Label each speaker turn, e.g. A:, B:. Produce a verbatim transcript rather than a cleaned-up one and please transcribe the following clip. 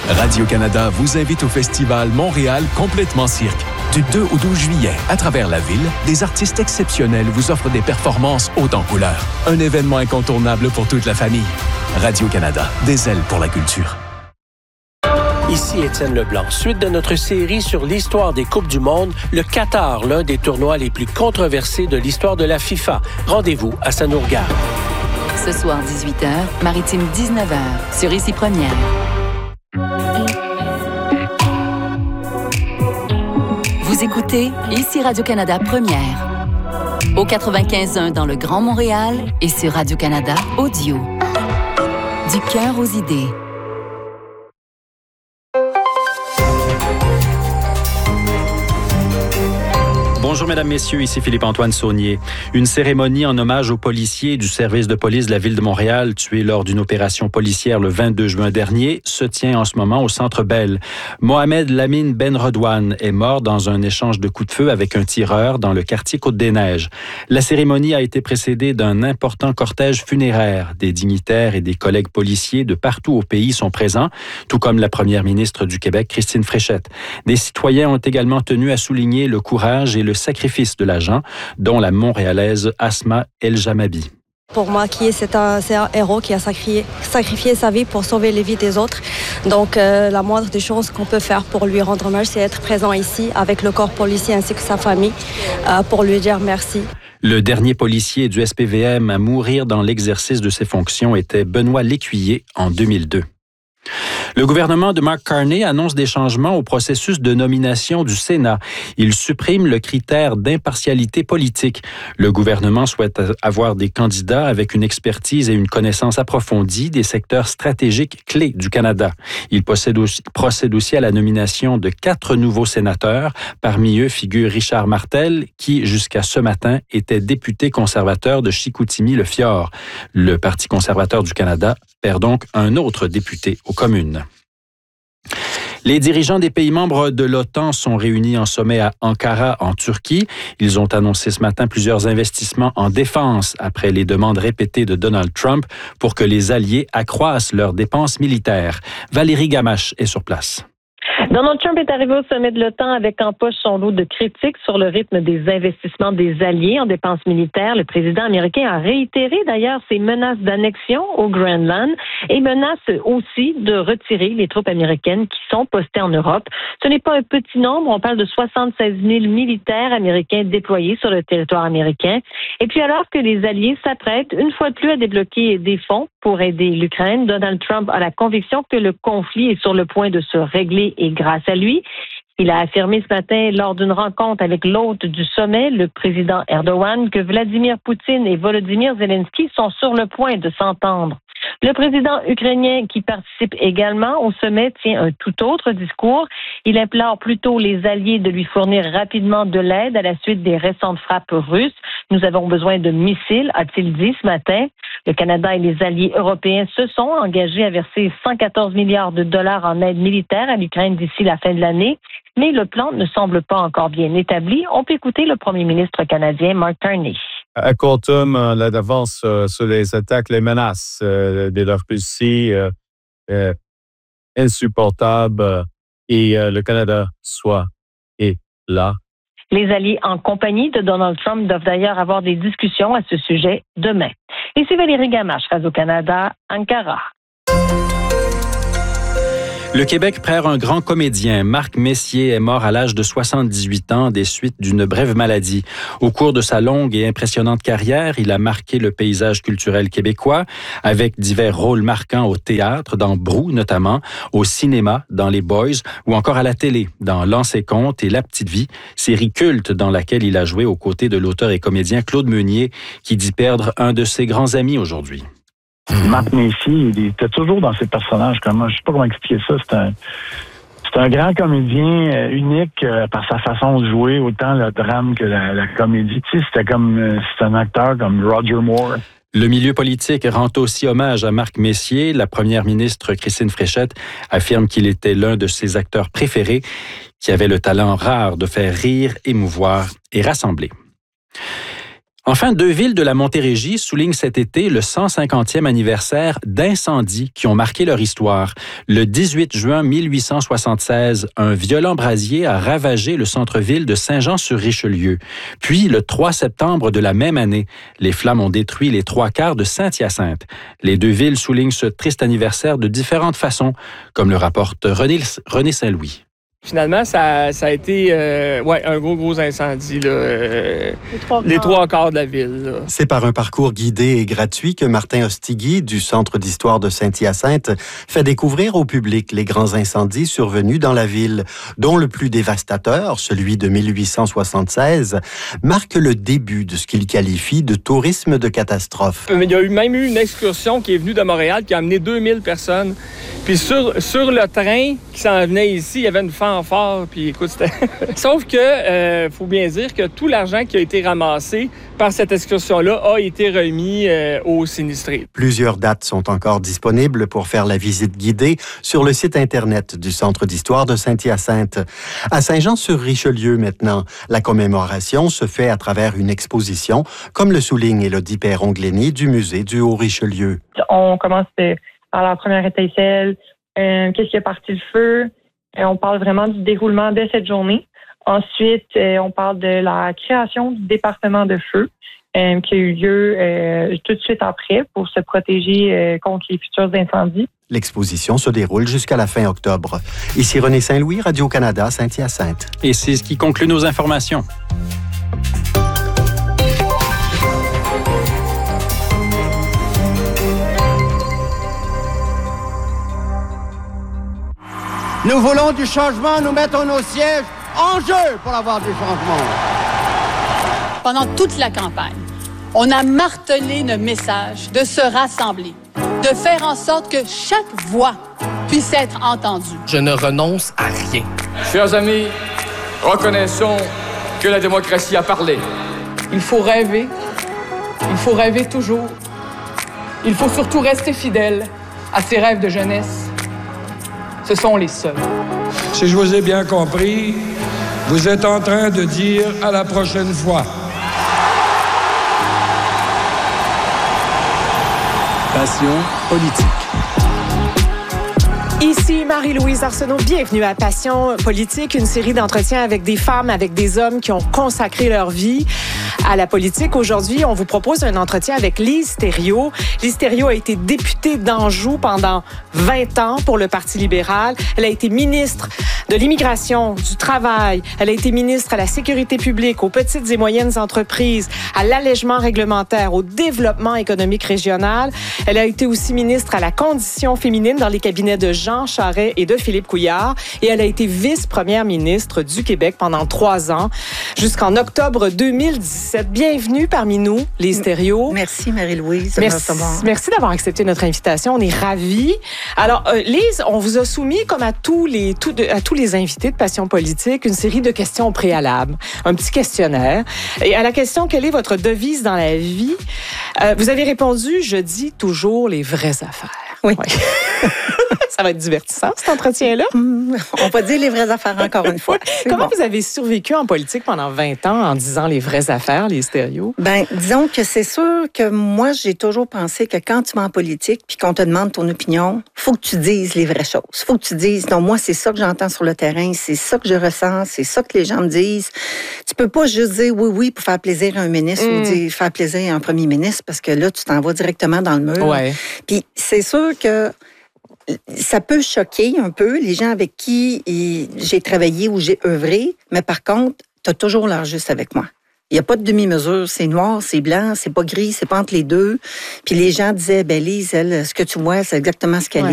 A: Radio-Canada vous invite au festival Montréal Complètement Cirque. Du deux au douze juillet, à travers la ville, des artistes exceptionnels vous offrent des performances hautes en couleurs. Un événement incontournable pour toute la famille. Radio-Canada, des ailes pour la culture.
B: Ici Étienne Leblanc. Suite de notre série sur l'histoire des Coupes du Monde, le Qatar, l'un des tournois les plus controversés de l'histoire de la FIFA. Rendez-vous à Sanourgade.
C: Ce soir, dix-huit heures, Maritime dix-neuf heures, sur Ici Première. Vous écoutez Ici Radio-Canada Première. Au quatre-vingt-quinze point un dans le Grand Montréal et sur Radio-Canada Audio. Du cœur aux idées.
D: Bonjour, mesdames, messieurs, ici Philippe-Antoine Saunier. Une cérémonie en hommage aux policiers du service de police de la Ville de Montréal tués lors d'une opération policière le vingt-deux juin dernier se tient en ce moment au Centre Bell. Mohamed Lamine Ben Redouane est mort dans un échange de coups de feu avec un tireur dans le quartier Côte-des-Neiges. La cérémonie a été précédée d'un important cortège funéraire. Des dignitaires et des collègues policiers de partout au pays sont présents, tout comme la première ministre du Québec, Christine Fréchette. Des citoyens ont également tenu à souligner le courage et le sacrifice de l'agent, dont la Montréalaise Asma El-Jamabi.
E: Pour moi, qui est, c'est, un, c'est un héros qui a sacrifié, sacrifié sa vie pour sauver les vies des autres. Donc, euh, la moindre des choses qu'on peut faire pour lui rendre hommage, c'est être présent ici avec le corps policier ainsi que sa famille euh, pour lui dire merci.
D: Le dernier policier du S P V M à mourir dans l'exercice de ses fonctions était Benoît Lécuyer en deux mille deux. Le gouvernement de Mark Carney annonce des changements au processus de nomination du Sénat. Il supprime le critère d'impartialité politique. Le gouvernement souhaite avoir des candidats avec une expertise et une connaissance approfondie des secteurs stratégiques clés du Canada. Il procède aussi, procède aussi à la nomination de quatre nouveaux sénateurs. Parmi eux figure Richard Martel, qui, jusqu'à ce matin, était député conservateur de Chicoutimi-le-Fjord. Le Parti conservateur du Canada perd donc un autre député aux communes. Les dirigeants des pays membres de l'OTAN sont réunis en sommet à Ankara, en Turquie. Ils ont annoncé ce matin plusieurs investissements en défense après les demandes répétées de Donald Trump pour que les alliés accroissent leurs dépenses militaires. Valérie Gamache est sur place.
F: Donald Trump est arrivé au sommet de l'OTAN avec en poche son lot de critiques sur le rythme des investissements des alliés en dépenses militaires. Le président américain a réitéré d'ailleurs ses menaces d'annexion au Groenland et menace aussi de retirer les troupes américaines qui sont postées en Europe. Ce n'est pas un petit nombre, on parle de soixante-seize mille militaires américains déployés sur le territoire américain. Et puis alors que les alliés s'apprêtent une fois de plus à débloquer des fonds pour aider l'Ukraine, Donald Trump a la conviction que le conflit est sur le point de se régler et grâce à lui. Il a affirmé ce matin lors d'une rencontre avec l'hôte du sommet, le président Erdogan, que Vladimir Poutine et Volodymyr Zelensky sont sur le point de s'entendre. Le président ukrainien qui participe également au sommet tient un tout autre discours. Il implore plutôt les alliés de lui fournir rapidement de l'aide à la suite des récentes frappes russes. Nous avons besoin de missiles, a-t-il dit ce matin. Le Canada et les alliés européens se sont engagés à verser cent quatorze milliards de dollars en aide militaire à l'Ukraine d'ici la fin de l'année. Mais le plan ne semble pas encore bien établi. On peut écouter le premier ministre canadien, Mark Carney.
G: À court terme, la défense euh, sur les attaques, les menaces euh, de la Russie euh, euh, insupportables euh, et euh, le Canada soit est là.
F: Les alliés en compagnie de Donald Trump doivent d'ailleurs avoir des discussions à ce sujet demain. Ici Valérie Gamache, Radio-Canada, Ankara.
D: Le Québec perd un grand comédien. Marc Messier est mort à l'âge de soixante-dix-huit ans des suites d'une brève maladie. Au cours de sa longue et impressionnante carrière, il a marqué le paysage culturel québécois avec divers rôles marquants au théâtre, dans Brou notamment, au cinéma, dans Les Boys, ou encore à la télé, dans L'Anse et Compte et La Petite Vie, série culte dans laquelle il a joué aux côtés de l'auteur et comédien Claude Meunier, qui dit perdre un de ses grands amis aujourd'hui.
H: Marc Messier, il était toujours dans ses personnages. Comme moi, je sais pas comment expliquer ça. C'est un, c'est un grand comédien euh, unique euh, par sa façon de jouer, autant le drame que la, la comédie. Tu sais, c'était comme euh, c'est un acteur comme Roger Moore.
D: Le milieu politique rend aussi hommage à Marc Messier. La première ministre Christine Fréchette affirme qu'il était l'un de ses acteurs préférés, qui avait le talent rare de faire rire, émouvoir et rassembler. Enfin, deux villes de la Montérégie soulignent cet été le cent cinquantième anniversaire d'incendies qui ont marqué leur histoire. Le dix-huit juin mille huit cent soixante-seize, un violent brasier a ravagé le centre-ville de Saint-Jean-sur-Richelieu. Puis, le trois septembre de la même année, les flammes ont détruit les trois quarts de Saint-Hyacinthe. Les deux villes soulignent ce triste anniversaire de différentes façons, comme le rapporte René, René Saint-Louis.
I: Finalement, ça, ça a été euh, ouais, un gros, gros incendie. Là, euh, les, trois les trois quarts de la ville. Là.
J: C'est par un parcours guidé et gratuit que Martin Ostigui, du Centre d'histoire de Saint-Hyacinthe, fait découvrir au public les grands incendies survenus dans la ville, dont le plus dévastateur, celui de mille huit cent soixante-seize, marque le début de ce qu'il qualifie de tourisme de catastrophe.
I: Il y a eu même eu une excursion qui est venue de Montréal qui a amené deux mille personnes. Puis sur, sur le train qui s'en venait ici, il y avait une fanfare. Puis écoute, c'était... Sauf que, euh, faut bien dire que tout l'argent qui a été ramassé par cette excursion-là a été remis euh, aux sinistrés.
J: Plusieurs dates sont encore disponibles pour faire la visite guidée sur le site Internet du Centre d'histoire de Saint-Hyacinthe. À Saint-Jean-sur-Richelieu, maintenant, la commémoration se fait à travers une exposition, comme le souligne Élodie Perron-Glény du Musée du Haut-Richelieu.
K: On commence par la première étincelle, euh, qu'est-ce qui a parti le feu. Euh, on parle vraiment du déroulement de cette journée. Ensuite, euh, on parle de la création du département de feu euh, qui a eu lieu euh, tout de suite après pour se protéger euh, contre les futurs incendies.
J: L'exposition se déroule jusqu'à la fin octobre. Ici René Saint-Louis, Radio-Canada, Saint-Hyacinthe.
D: Et c'est ce qui conclut nos informations.
L: Nous voulons du changement, nous mettons nos sièges en jeu pour avoir du changement.
M: Pendant toute la campagne, on a martelé le message de se rassembler, de faire en sorte que chaque voix puisse être entendue.
N: Je ne renonce à rien.
O: Chers amis, reconnaissons que la démocratie a parlé.
P: Il faut rêver. Il faut rêver toujours. Il faut surtout rester fidèle à ses rêves de jeunesse. Ce sont les seuls.
Q: Si je vous ai bien compris, vous êtes en train de dire à la prochaine fois.
A: Passion politique.
R: Ici Marie-Louise Arsenault, bienvenue à Passion politique, une série d'entretiens avec des femmes, avec des hommes qui ont consacré leur vie à la politique. Aujourd'hui, on vous propose un entretien avec Lise Thériault. Lise Thériault a été députée d'Anjou pendant vingt ans pour le Parti libéral. Elle a été ministre de l'Immigration, du Travail. Elle a été ministre à la Sécurité publique, aux petites et moyennes entreprises, à l'allègement réglementaire, au développement économique régional. Elle a été aussi ministre à la Condition féminine dans les cabinets de Jean Charest et de Philippe Couillard. Et elle a été vice-première ministre du Québec pendant trois ans, jusqu'en octobre deux mille dix-sept. Bienvenue parmi nous, Lise Thériault.
S: Merci, Marie-Louise.
R: Merci, merci d'avoir accepté notre invitation. On est ravis. Alors, euh, Lise, on vous a soumis, comme à tous les, tout de, à tous les invités de Passion politique, une série de questions préalables, un petit questionnaire. Et à la question « Quelle est votre devise dans la vie? Euh, », vous avez répondu « Je dis toujours les vraies affaires ».
S: Oui.
R: Ouais. Ça va être divertissant, cet entretien-là.
S: On va dire les vraies affaires encore une fois.
R: Comment
S: bon.
R: vous avez survécu en politique pendant vingt ans en disant les vraies affaires, les stéréos?
S: Ben, disons que c'est sûr que moi, j'ai toujours pensé que quand tu vas en politique puis qu'on te demande ton opinion, faut que tu dises les vraies choses. Faut que tu dises, non, moi, c'est ça que j'entends sur le terrain, c'est ça que je ressens, c'est ça que les gens me disent. Tu peux pas juste dire oui, oui pour faire plaisir à un ministre mm. ou dire faire plaisir à un premier ministre parce que là, tu t'en vas directement dans le mur.
R: Ouais.
S: Puis c'est sûr que ça peut choquer un peu les gens avec qui j'ai travaillé ou j'ai œuvré, mais par contre, tu as toujours l'air juste avec moi. Il n'y a pas de demi-mesure. C'est noir, c'est blanc, c'est pas gris, c'est pas entre les deux. Puis les gens disaient, ben Lise, elle, ce que tu vois, c'est exactement ce qu'elle ouais. est.